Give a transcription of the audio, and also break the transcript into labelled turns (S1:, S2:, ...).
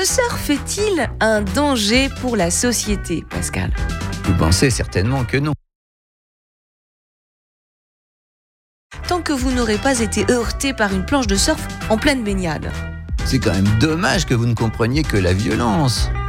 S1: Le surf est-il un danger pour la société, Pascal ?
S2: Vous pensez certainement que non.
S1: Tant que vous n'aurez pas été heurté par une planche de surf en pleine baignade.
S2: C'est quand même dommage que vous ne compreniez que la violence.